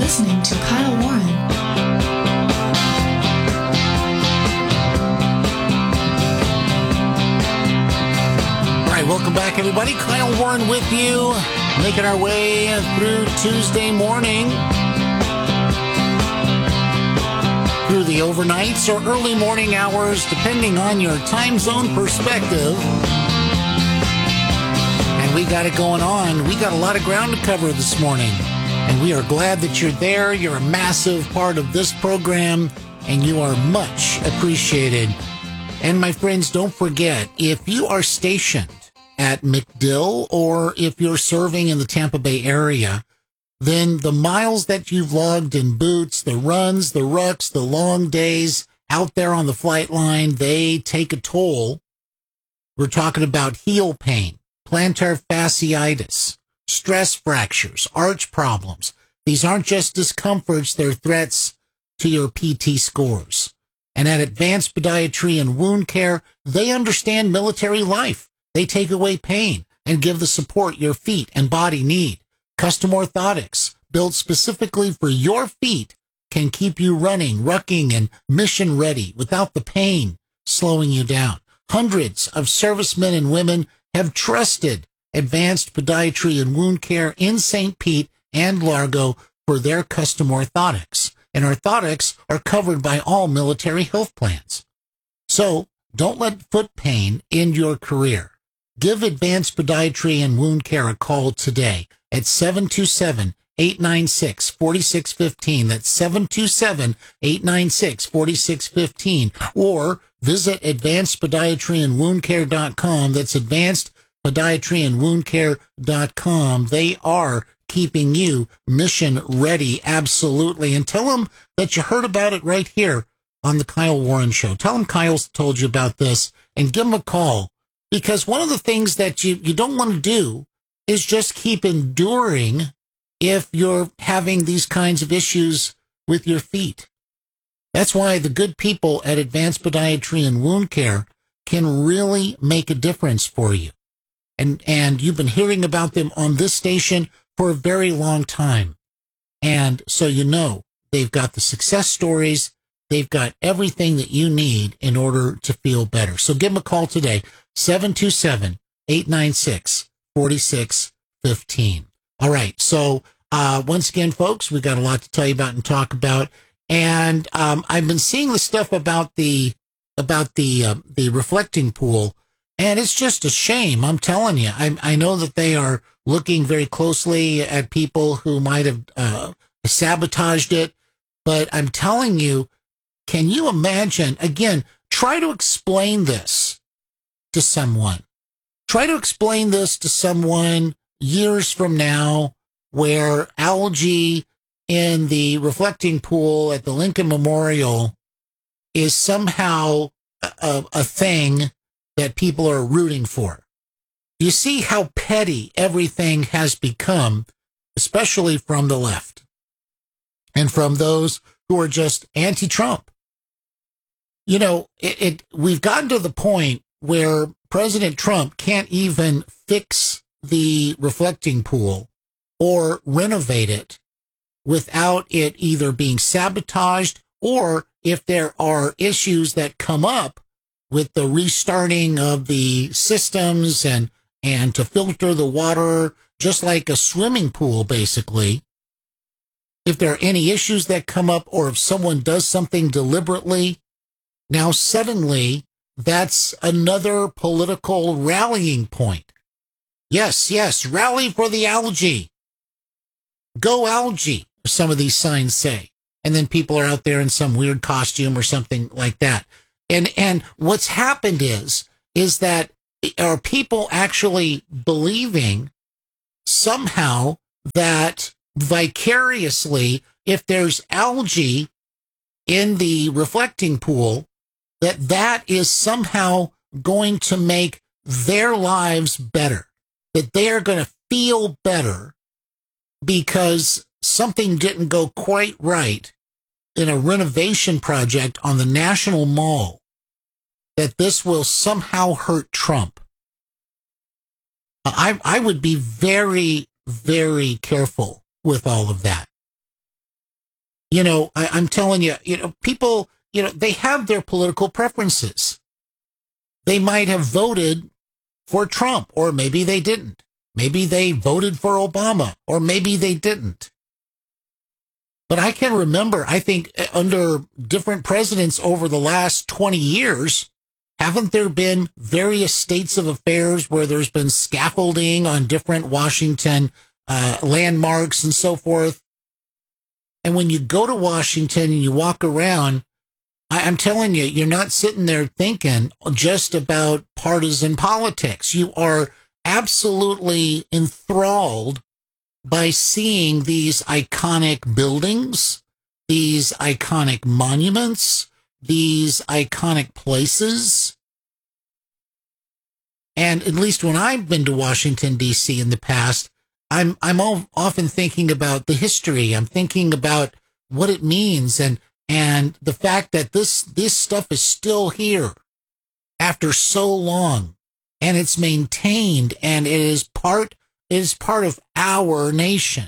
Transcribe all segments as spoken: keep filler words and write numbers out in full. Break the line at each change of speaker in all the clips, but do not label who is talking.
listening to Kyle Warren.
All right, welcome back, everybody. Kyle Warren with you, making our way through Tuesday morning, through the overnights or early morning hours, depending on your time zone perspective. And we got it going on. We got a lot of ground to cover this morning. And we are glad that you're there. You're a massive part of this program, and you are much appreciated. And my friends, don't forget, if you are stationed at MacDill or if you're serving in the Tampa Bay area, then the miles that you've logged in boots, the runs, the rucks, the long days out there on the flight line, they take a toll. We're talking about heel pain, plantar fasciitis, stress fractures, arch problems. These aren't just discomforts, they're threats to your P T scores. And at Advanced Podiatry and Wound Care, they understand military life. They take away pain and give the support your feet and body need. Custom orthotics, built specifically for your feet, can keep you running, rucking, and mission ready without the pain slowing you down. Hundreds of servicemen and women have trusted Advanced Podiatry and Wound Care in Saint Pete and Largo for their custom orthotics. And orthotics are covered by all military health plans. So don't let foot pain end your career. Give Advanced Podiatry and Wound Care a call today at seven two seven, eight nine six, four six one five. That's seven two seven, eight nine six, four six one five. Or visit advanced podiatry and wound care dot com. That's advanced podiatry and wound care dot com. They are keeping you mission ready, absolutely. And tell them that you heard about it right here on the Kyle Warren Show. Tell them Kyle's told you about this and give them a call. Because one of the things that you, you don't want to do is just keep enduring if you're having these kinds of issues with your feet. That's why the good people at Advanced Podiatry and Wound Care can really make a difference for you. And, and you've been hearing about them on this station for a very long time. And so you know they've got the success stories. They've got everything that you need in order to feel better. So give them a call today, seven two seven, eight nine six, four six one five. All right. So uh, once again, folks, we got a lot to tell you about and talk about. And um, I've been seeing the stuff about the about the uh, the reflecting pool, and it's just a shame. I'm telling you. I, I know that they are looking very closely at people who might have uh, sabotaged it, but I'm telling you, can you imagine, again, try to explain this to someone. Try to explain this to someone years from now where algae in the reflecting pool at the Lincoln Memorial is somehow a, a thing that people are rooting for. You see how petty everything has become, especially from the left and from those who are just anti-Trump. You know, it, it we've gotten to the point where President Trump can't even fix the reflecting pool or renovate it without it either being sabotaged, or if there are issues that come up with the restarting of the systems and, and to filter the water, just like a swimming pool, basically. If there are any issues that come up, or if someone does something deliberately, now suddenly that's another political rallying point. Yes, yes, rally for the algae. Go algae, some of these signs say. And then people are out there in some weird costume or something like that. And and what's happened is, is that are people actually believing somehow that vicariously, if there's algae in the reflecting pool, that that is somehow going to make their lives better, that they are going to feel better because something didn't go quite right in a renovation project on the National Mall, that this will somehow hurt Trump. I, I would be very, very careful with all of that. You know, I, I'm telling you, you know, people, you know, they have their political preferences. They might have voted for Trump, or maybe they didn't. Maybe they voted for Obama, or maybe they didn't. But I can remember, I think, under different presidents over the last twenty years, haven't there been various states of affairs where there's been scaffolding on different Washington uh, landmarks and so forth? And when you go to Washington and you walk around, I, I'm telling you, you're not sitting there thinking just about partisan politics. You are absolutely enthralled by seeing these iconic buildings, these iconic monuments, these iconic places. And at least when I've been to Washington, D C in the past, I'm I'm often thinking about the history. I'm thinking about what it means and and the fact that this this stuff is still here after so long, and it's maintained, and it is part it is part of our nation.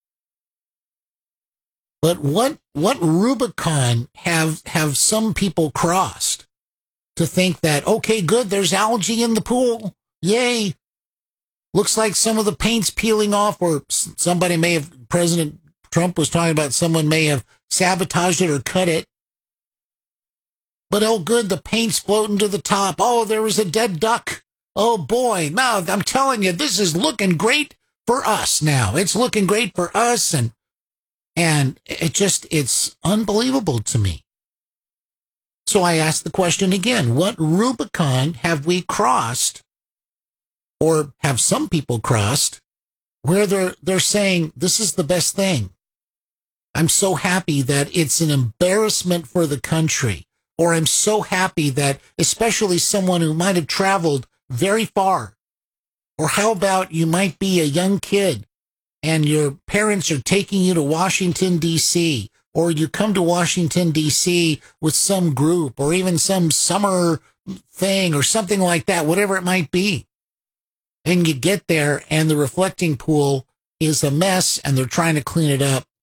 But what what Rubicon have have some people crossed to think that, okay, good, there's algae in the pool. Yay. Looks like some of the paint's peeling off, or somebody may have, President Trump was talking about someone may have sabotaged it or cut it. But oh, good, the paint's floating to the top. Oh, there was a dead duck. Oh, boy. Now, I'm telling you, this is looking great for us now. It's looking great for us. And, and it just, it's unbelievable to me. So I asked the question again, what Rubicon have we crossed, or have some people crossed, where they're, they're saying, this is the best thing. I'm so happy that it's an embarrassment for the country. Or I'm so happy that, especially someone who might have traveled very far. Or how about you might be a young kid and your parents are taking you to Washington, D C, or you come to Washington, D C with some group, or even some summer thing or something like that, whatever it might be. And you get there and the reflecting pool is a mess and they're trying to clean it up.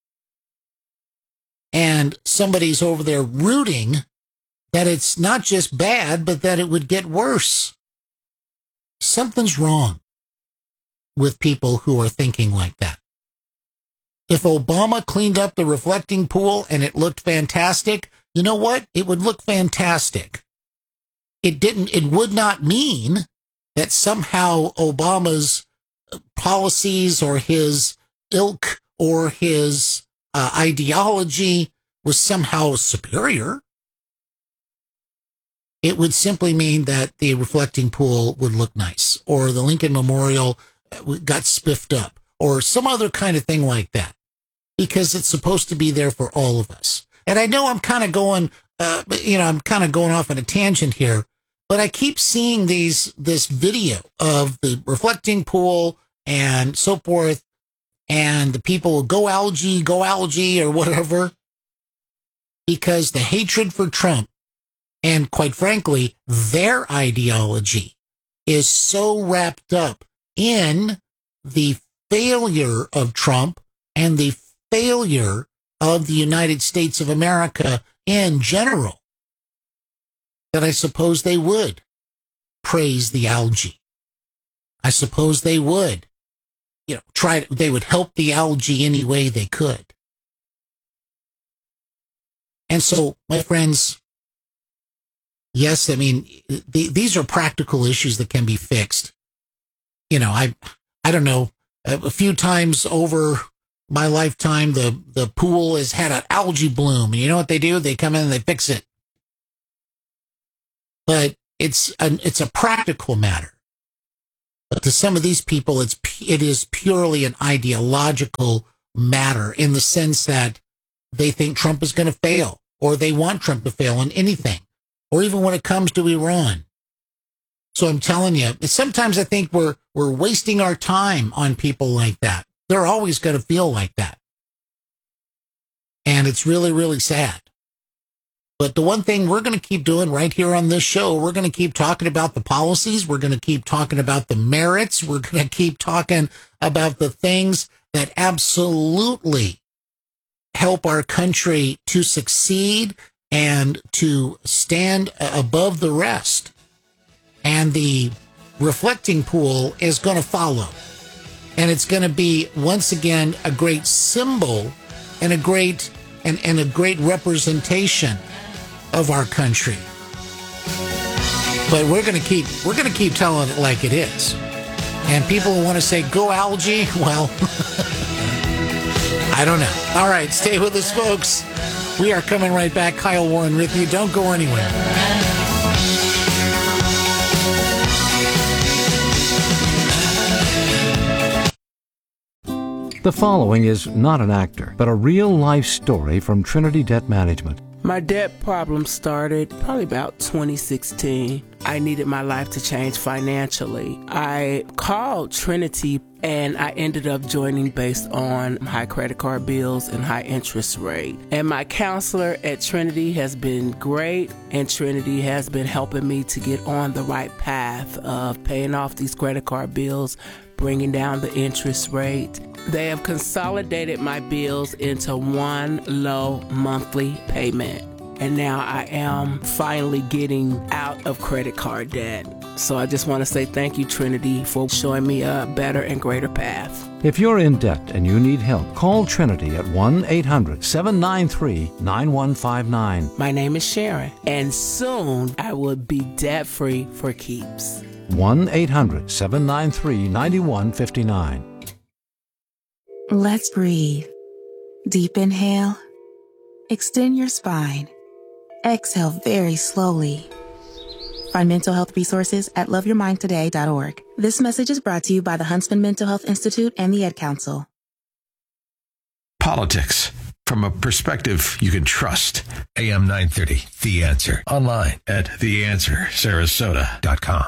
And somebody's over there rooting that it's not just bad, but that it would get worse. Something's wrong with people who are thinking like that. If Obama cleaned up the reflecting pool and it looked fantastic, you know what? It would look fantastic. It didn't, it would not mean that somehow Obama's policies or his ilk or his uh, ideology was somehow superior. It would simply mean that the reflecting pool would look nice, or the Lincoln Memorial got spiffed up, or some other kind of thing like that, because it's supposed to be there for all of us. And I know I'm kind of going, uh, you know, I'm kind of going off on a tangent here, but I keep seeing these, this video of the reflecting pool and so forth, and the people will go algae, go algae, or whatever, because the hatred for Trump, and quite frankly, their ideology is so wrapped up in the failure of Trump and the failure of the United States of America in general, that I suppose they would praise the algae. I suppose they would, you know, try, they would help the algae any way they could. And so, my friends, yes, I mean, the, these are practical issues that can be fixed. You know, I, I don't know, a few times over my lifetime, the, the pool has had an algae bloom. And you know what they do? They come in and they fix it. But it's an, it's a practical matter. But to some of these people, it's, it is purely an ideological matter, in the sense that they think Trump is going to fail, or they want Trump to fail on anything, or even when it comes to Iran. So I'm telling you, sometimes I think we're we're wasting our time on people like that. They're always going to feel like that. And it's really, really sad. But the one thing we're going to keep doing right here on this show, we're going to keep talking about the policies. We're going to keep talking about the merits. We're going to keep talking about the things that absolutely help our country to succeed and to stand above the rest. And the reflecting pool is going to follow. And it's going to be, once again, a great symbol and a great and, and a great representation of our country. But we're going to keep we're going to keep telling it like it is. And people who want to say, go algae, well, I don't know. All right, stay with us, folks. We are coming right back. Kyle Warren with you. Don't go anywhere.
The following is not an actor, but a real-life story from Trinity Debt Management.
My debt problem started probably about twenty sixteen. I needed my life to change financially. I called Trinity and I ended up joining based on high credit card bills and high interest rate. And my counselor at Trinity has been great, and Trinity has been helping me to get on the right path of paying off these credit card bills, bringing down the interest rate. They have consolidated my bills into one low monthly payment. And now I am finally getting out of credit card debt. So I just want to say thank you, Trinity, for showing me a better and greater path.
If you're in debt and you need help, call Trinity at one eight hundred seven nine three nine one five nine.
My name is Sharon, and soon I will be debt-free for keeps.
one eight hundred seven nine three nine one five nine.
Let's breathe. Deep inhale. Extend your spine. Exhale very slowly. Find mental health resources at love your mind today dot org. This message is brought to you by the Huntsman Mental Health Institute and the Ed Council.
Politics from a perspective you can trust. A M nine thirty, The Answer. Online at the answer sarasota dot com.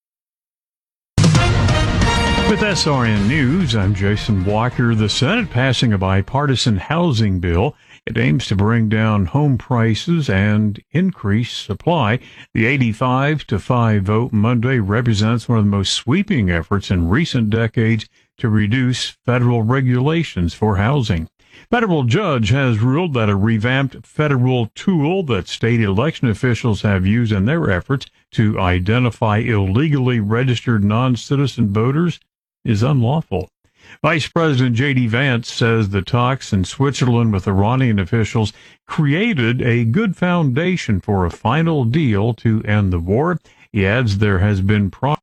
With S R N News, I'm Jason Walker. The Senate passing a bipartisan housing bill. It aims to bring down home prices and increase supply. The eighty-five to five vote Monday represents one of the most sweeping efforts in recent decades to reduce federal regulations for housing. Federal judge has ruled that a revamped federal tool that state election officials have used in their efforts to identify illegally registered non-citizen voters is unlawful. Vice President J D Vance says the talks in Switzerland with Iranian officials created a good foundation for a final deal to end the war. He adds there has been progress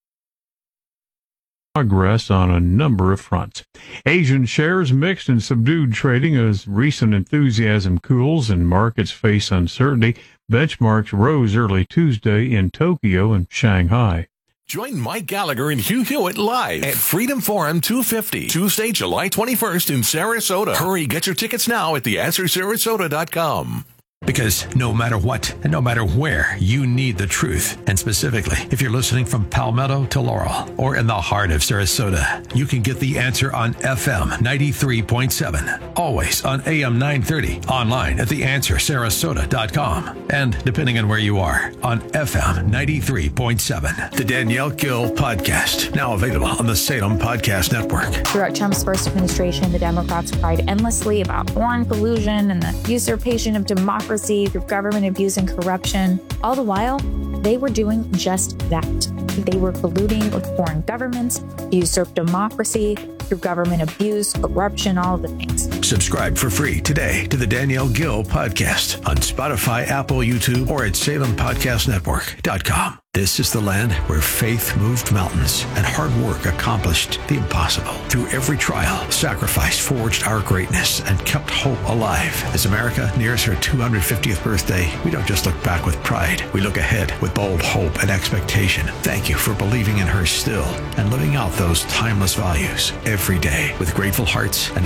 progress on a number of fronts. Asian shares mixed and subdued trading as recent enthusiasm cools and markets face uncertainty. Benchmarks rose early Tuesday in Tokyo and Shanghai.
Join Mike Gallagher and Hugh Hewitt live at Freedom Forum two fifty, Tuesday, July twenty-first in Sarasota. Hurry, get your tickets now at the answer sarasota dot com.
Because no matter what and no matter where, you need the truth. And specifically, if you're listening from Palmetto to Laurel or in the heart of Sarasota, you can get the answer on F M ninety-three point seven. Always on A M nine thirty. Online at the answer sarasota dot com. And depending on where you are, on F M ninety-three point seven. The Danielle Gill Podcast. Now available on the Salem Podcast Network.
Throughout Trump's first administration, the Democrats cried endlessly about foreign collusion and the usurpation of democracy through government abuse and corruption. All the while, they were doing just that. They were colluding with foreign governments, usurp democracy through government abuse, corruption, all of the things.
Subscribe for free today to the Danielle Gill Podcast on Spotify, Apple, YouTube, or at salem podcast network dot com. This is the land where faith moved mountains and hard work accomplished the impossible. Through every trial, sacrifice forged our greatness and kept hope alive. As America nears her two hundred fiftieth birthday, we don't just look back with pride. We look ahead with bold hope and expectation. Thank you for believing in her still and living out those timeless values every day with grateful hearts and